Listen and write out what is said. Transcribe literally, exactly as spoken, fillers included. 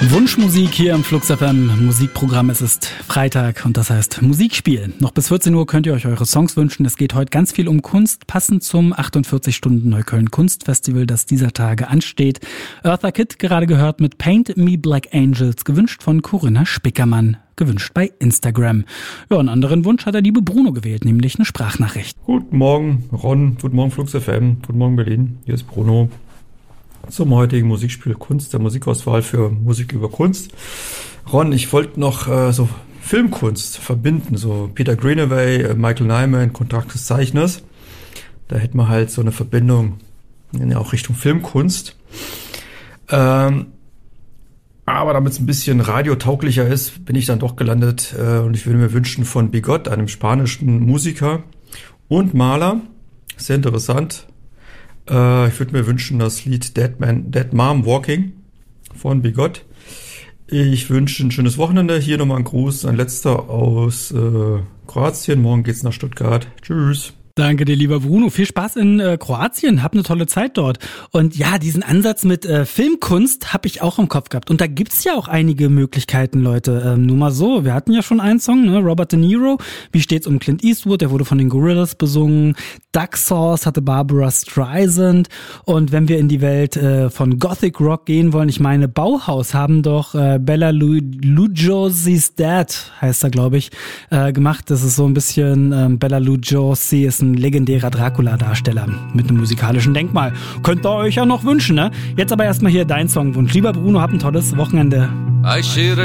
Wunschmusik hier im Flux F M Musikprogramm. Es ist Freitag und das heißt Musikspiel. Noch bis vierzehn Uhr könnt ihr euch eure Songs wünschen. Es geht heute ganz viel um Kunst, passend zum achtundvierzig Stunden Neukölln Kunstfestival, das dieser Tage ansteht. Eartha Kitt gerade gehört mit Paint Me Black Angels, gewünscht von Corinna Spickermann, gewünscht bei Instagram. Ja, einen anderen Wunsch hat der liebe Bruno gewählt, nämlich eine Sprachnachricht. Guten Morgen Ron, guten Morgen Flux F M, guten Morgen Berlin, hier ist Bruno. Zum heutigen Musikspiel Kunst, der Musikauswahl für Musik über Kunst. Ron, ich wollte noch äh, so Filmkunst verbinden, so Peter Greenaway, äh, Michael Nyman, Kontrakt des Zeichners. Da hätten wir halt so eine Verbindung ja auch Richtung Filmkunst. Ähm, aber damit es ein bisschen radiotauglicher ist, bin ich dann doch gelandet äh, und ich würde mir wünschen von Bigot, einem spanischen Musiker und Maler. Sehr interessant. Uh, ich würde mir wünschen, das Lied Dead Man, Dead Mom Walking von Bigot. Ich wünsche ein schönes Wochenende. Hier nochmal ein Gruß, ein letzter aus äh, Kroatien. Morgen geht's nach Stuttgart. Tschüss. Danke dir, lieber Bruno. Viel Spaß in äh, Kroatien. Hab eine tolle Zeit dort. Und ja, diesen Ansatz mit äh, Filmkunst habe ich auch im Kopf gehabt. Und da gibt's ja auch einige Möglichkeiten, Leute. Ähm, nur mal so, wir hatten ja schon einen Song, ne? Robert De Niro. Wie steht's um Clint Eastwood? Der wurde von den Gorillaz besungen. Duck Sauce hatte Barbara Streisand. Und wenn wir in die Welt äh, von Gothic Rock gehen wollen, ich meine, Bauhaus haben doch äh, Bela Lu- Lugosi's Dad, heißt er, glaube ich, äh, gemacht. Das ist so ein bisschen, ähm, Bela Lugosi ist ein legendärer Dracula-Darsteller mit einem musikalischen Denkmal. Könnt ihr euch ja noch wünschen, ne? Jetzt aber erstmal hier dein Songwunsch. Lieber Bruno, hab ein tolles Wochenende.